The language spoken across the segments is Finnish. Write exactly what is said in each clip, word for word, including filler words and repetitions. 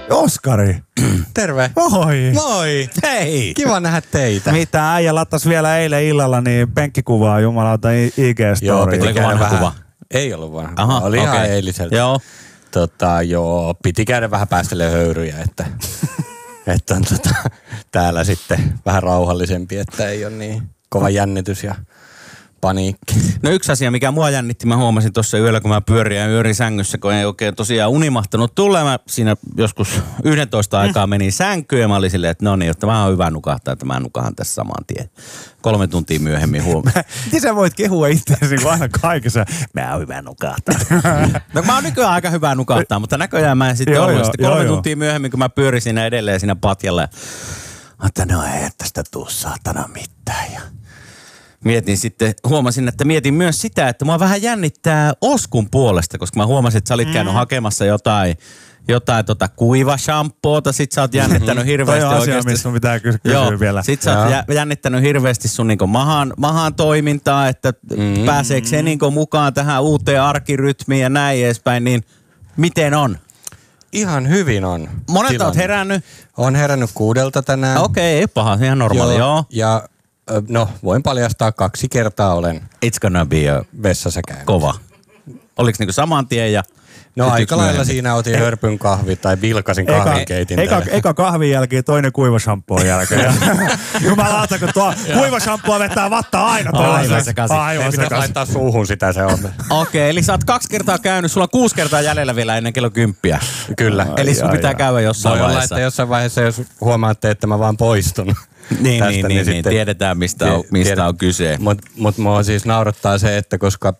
Oskari. Terve. Moi. Moi. Hei. Kiva nähdä teitä. Mitä äijä lattas vielä eilen illalla niin penkkikuvaa jumalauta I G-story. Joo, piti Oliko käydä vanha vähän. kuva? Ei ollut vanha. Aha, Oli ihan okei. eiliseltä. Joo. Tota, joo, piti käydä vähän päästelemään höyryjä, että, että on tota, täällä sitten vähän rauhallisempi, että ei ole niin kova jännitys ja paniikki. No yksi asia, mikä mua jännitti, mä huomasin tuossa yöllä, kun mä pyörin ja yörin sängyssä, kun ei oikein tosiaan unimahtanut tulla. Mä siinä joskus yhdentoista aikaa menin sänkyyn ja mä olin silleen, että no niin, jotta mä oon hyvä nukahtaa, että mä nukahan tässä saman tien. Kolme tuntia myöhemmin huomasin. Miten sä voit kehua itseäsi niin aina kaikessa? Mä oon hyvä nukahtaa. No mä oon nykyään aika hyvä nukahtaa, mutta näköjään mä en sitten Joo, ollut. joo, Sitten joo, kolme joo. tuntia myöhemmin, kun mä pyörin siinä edelleen siinä patjalla. Että no ei tästä tuu saatana mitään. Ja mietin sitten, huomasin, että mietin myös sitä, että mua vähän jännittää Oskun puolesta, koska mä huomasin, että sä olit käynyt mm. hakemassa jotain, jotain tota kuivashampoota, sit sä oot jännittänyt hirveästi Toi on asia, oikeasti. mistä pitää kysyä Joo, vielä. sit sä oot jä, jännittänyt hirveästi sun niinku mahan, mahan toimintaa, että mm. pääseekö se niinku mukaan tähän uuteen arkirytmiin ja näin edespäin, niin miten on? Ihan hyvin on. Monelta oot herännyt? Oon herännyt kuudelta tänään. Okei, okay, ei paha, se ihan normaali, joo. joo. Ja no, voin paljastaa, kaksi kertaa olen It's gonna be a vessassa käynyt. kova. Oliko niinku saman tien ja... No aika lailla siinä otin hörpyn kahvi tai vilkasin kahvinkeitin eka, eka, eka kahvin jälkeen, toinen kuivashampoon jälkeen. Jumalauta, kun tuo kuivashampoo vetää vattaa aina toiseen. Aivan sekaisin. Aivan Ei pitäisi sekaisin. laittaa suuhun sitä, se on. Okei, okay, eli sä oot kaksi kertaa käynyt, sulla on kuusi kertaa jäljellä vielä ennen kello kymppiä. Kyllä. Eli sun ai, pitää ai. käydä jossain Voi olla, vaiheessa. että jossain vaiheessa, jos huomaatte, että mä vaan poistun Niin, tästä, niin, niin, niin, tiedetään mistä on, mistä on kyse. Mutta mut mua siis naurattaa se, että koska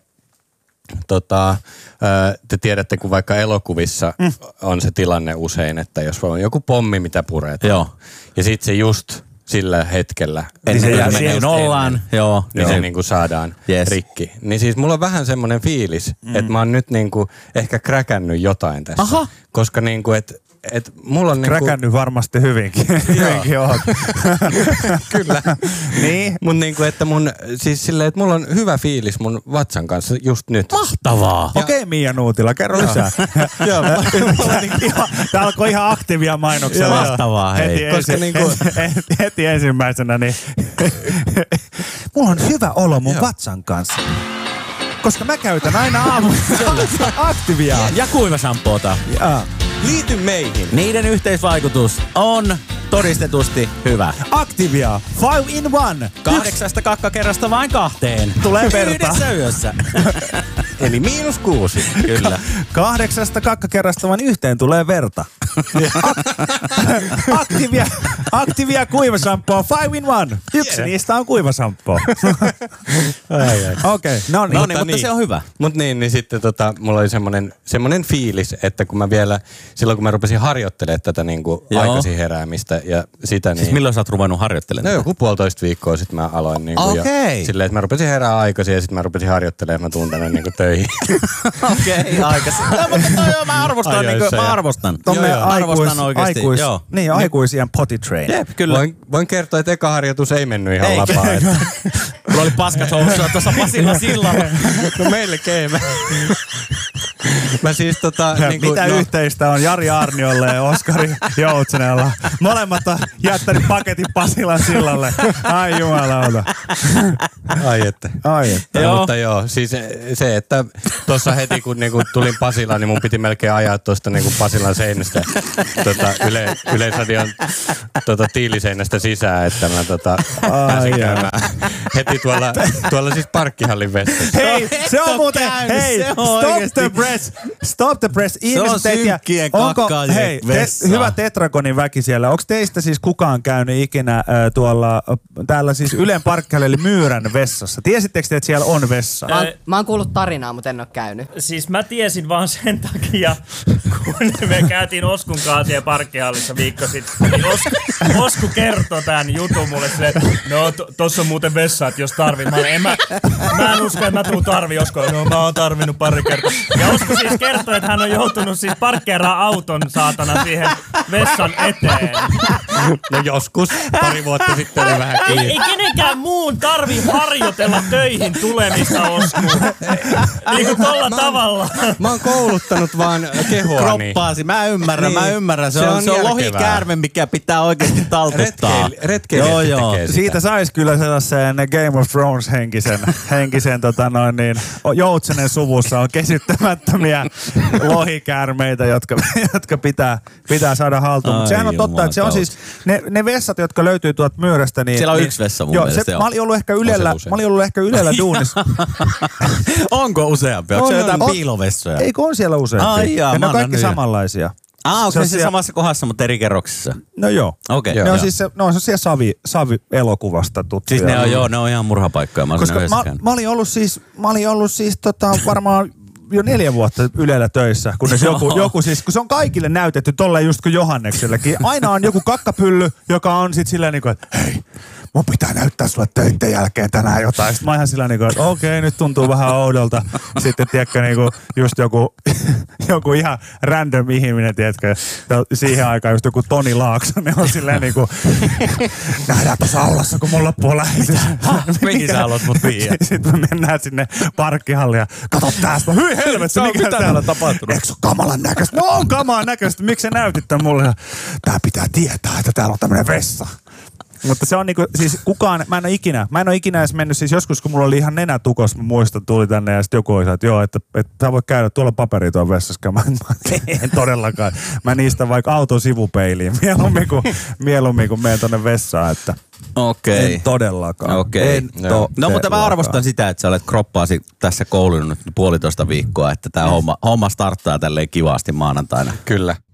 tota, te tiedätte, kun vaikka elokuvissa mm. on se tilanne usein, että jos on joku pommi, mitä puretaan. Joo. Ja sit se just sillä hetkellä, Ennen se kuin jää se menee just nollaan. ennen, Joo. niin joo. se niinku saadaan Yes. rikki. Niin siis mulla on vähän semmoinen fiilis, mm. että mä oon nyt niinku ehkä kräkännyt jotain tässä. Aha. Koska niinku, että et mulla on niinku... Kräkännyt varmasti hyvinkin. hyvinkin oot. Kyllä. Niin. Mun niinku, että mun, siis silleen, että mulla on hyvä fiilis mun vatsan kanssa just nyt. Mahtavaa. Okei, okay, Mia Nuutila, kerro lisää. Joo. Tämä alkoi ihan aktiivia mainoksia. Mahtavaa, hei. Heti, Koska ensi, niinku- heti, heti ensimmäisenä, niin mulla on hyvä olo mun Joo. vatsan kanssa. Koska mä käytän aina aamulla aktiviaa. Ja kuivashampoota. Ja. Liity meihin. Niiden yhteisvaikutus on todistetusti hyvä. Aktivia, five in one. Kahdeksasta kakkakerrasta vain kahteen. Tulee verta. Yhdessä yössä. Eli miinus kuusi. Kyllä. Kahdeksasta kakkakerrasta vain yhteen tulee verta. Aktivia, aktivia kuivasampoa, five in one. Yksi Yeah. niistä on kuivasampoa. Okei, no niin. No niin, mutta se on hyvä. Mut niin, niin sitten tota, mulla oli semmonen, semmonen fiilis, että kun mä vielä, silloin kun mä rupesin harjoittelemaan tätä niinku Joo. aikaisin heräämistä ja sitä niin... Siis milloin sä oot ruvennut harjoittelemaan? No joku puolitoista viikkoa sitten mä aloin niinku Okei. ja silleen, että mä rupesin herää aikaisin ja sitten mä rupesin harjoittelemaan ja mä tuun tänne niinku töihin. Okei, okay, aikaisin. No, mutta toi on, mä arvostan, niin kuin, mä arvostan. Tommoinen Joo, joo. aikuis, Arvostan oikeasti. aikuis, Joo. niin, aikuisien potty train. Jep, kyllä. Voin, voin kertoa, että eka harjoitus ei mennyt ihan Ei. lapaa. Että... Mulla oli paskat housua tuossa Pasilla sillalla. No melkein. Mä, mä siis tota... Niin kuin, Mitä no, yhteistä on Jari Arniolle ja Oskari Joutsenella? Molemmat on jättänyt paketin Pasilan sillalle. Ai jumalauta. Ai että. Ai että. Joo. Mutta joo, siis se, että tuossa heti kun niinku tulin Pasilaan, niin mun piti melkein ajaa tuosta niinku Pasilan seinästä tota, yle, Yleisradion tota, tiiliseinästä sisään, että mä tota, pääsin Ai käymään heti tuolla, tuolla siis parkkihallin vessassa. Hei, se on muuten, käynyt, hei, se on stop oikeesti. the press, stop the press. Se on synkkien kakkaajien hei, vessa. hyvä Tetragonin väki siellä, onko teistä siis kukaan käynyt ikinä äh, tuolla, äh, täällä siis Ylen parkkihallin eli Myyrän vessassa? Tiesittekö te, että siellä on vessa? Mä oon, mä oon kuullut tarinaa, mutta en oo käynyt. Siis mä tiesin vaan sen takia, kun me käytiin Oskun kanssa siellä parkkihallissa viikko sitten. Niin Osku, Osku kertoi tämän jutun mulle silleen, että no to, tossa on muuten vessa, että jos tarvii. Mä, en, mä, mä en usko, että mä tuun tarvii Osko. No mä oon tarvinnut pari kertaa. Ja Osku siis kertoi, että hän on joutunut siis parkkeeraamaan auton saatana siihen vessan eteen. No joskus, pari vuotta sitten oli vähän Ei, kiinni. ei kenenkään muun tarvi harjoitella töihin tulemista, Osku. Niin kuin tolla tavalla. Mä oon kouluttanut vaan kehoani. Kroppaasi, mä ymmärrän, Niin. mä ymmärrän. Se, Se on, on se on järkevää. lohikäärme, mikä pitää oikeasti taltuttaa. Retkeil- retkeilijät Joo, joo. tekee sitä. Siitä sais kyllä sellaisen Game of Thrones henkisen, henkisen tota noin niin, Joutsenen suvussa on käsittämättömiä lohikäärmeitä, jotka, jotka pitää, pitää saada haltuun. Mutta Ai sehän on totta, että se on siis, ne, ne vessat, jotka löytyy tuolta Myyrästä, niin... Siellä on niin, yksi vessa mun joo, mielestä, se, joo. mä olin ollut ehkä Ylellä, usein. mä olin ollut ehkä Ylellä duunissa. Onko useampi? Onko On, se on, jotain on. piilovessoja? Eikö on siellä useampia? Ai jaa, ja ne mä on annan kaikki yhden. samanlaisia. Ah, onko Se on se, se siellä- samassa kohdassa, mutta eri kerroksissa? No joo. Okei. Ne Joo. on siis se, ne on sellaisia savi, savi-elokuvasta tuttuja. Siis ne on, joo, ne on ihan murhapaikkoja. Mä oon siinä Koska yhdessä mä, käynyt. mä olin ollut siis, mä olin ollut siis tota, varmaan jo neljä vuotta Ylellä töissä, kunnes joku, joku siis, kun se on kaikille näytetty tolleen just kuin Johanneksellekin. Aina on joku kakkapylly, joka on sit silleen niinku, että hei, mun pitää näyttää sulle töitten jälkeen tänään jotain. Sitten mä oon ihan sillä niinku, että okei, nyt tuntuu vähän oudolta. Sitten tiedätkö niinku just joku, joku ihan random ihminen, tiedätkö, siihen aikaan just joku Toni Laakso, ne on silleen niinku, nähdään tuossa aulassa, kun mun loppuu lähetys. Mihin sä haluat mut viiä? Sitten me mennään sinne parkkihalliin ja kato tästä. Hyi helvetti, mikä täällä on tapahtunut? Eikö se ole kamalan näköistä? No on kamalan näköistä. Miksi sä näytit tän mulle? Tää pitää tietää, että täällä on tämmönen vessa. Mutta se on niinku, siis kukaan, mä en oo ikinä, mä en oo ikinä edes mennyt, siis joskus kun mulla oli ihan nenä tukos, mä muistan, tuli tänne ja sitten joku oli, että joo, että, että sä voit käydä tuolla paperi tuon vessassa. Mä, mä en todellakaan. Mä niistä vaikka auton sivupeiliin mieluummin kuin, mieluummin kuin menen tonne vessaan, että Okei. en todellakaan. Okei. En No, no mutta mä arvostan sitä, että sä olet kroppaasi tässä koulunut nyt puolitoista viikkoa, että tää homma, homma starttaa tälleen kivasti maanantaina. Kyllä.